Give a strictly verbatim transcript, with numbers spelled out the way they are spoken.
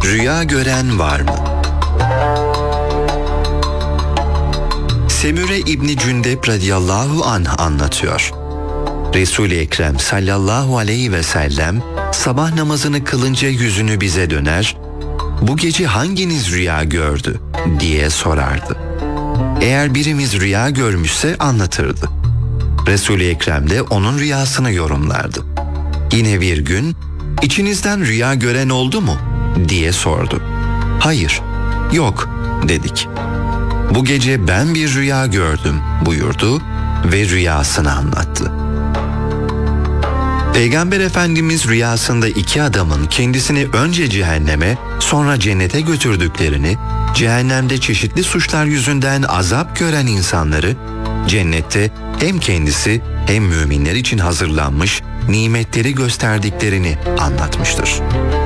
Rüya gören var mı? Semüre İbni Cündep radıyallahu anh anlatıyor. Resul-i Ekrem sallallahu aleyhi ve sellem sabah namazını kılınca yüzünü bize döner, "Bu gece hanginiz rüya gördü?" diye sorardı. Eğer birimiz rüya görmüşse anlatırdı. Resul-i Ekrem de onun rüyasını yorumlardı. Yine bir gün, "İçinizden rüya gören oldu mu?" diye sordu. "Hayır, yok," dedik. "Bu gece ben bir rüya gördüm," buyurdu ve rüyasını anlattı. Peygamber Efendimiz rüyasında iki adamın kendisini önce cehenneme, sonra cennete götürdüklerini, cehennemde çeşitli suçlar yüzünden azap gören insanları, cennette hem kendisi hem müminler için hazırlanmış nimetleri gösterdiklerini anlatmıştır.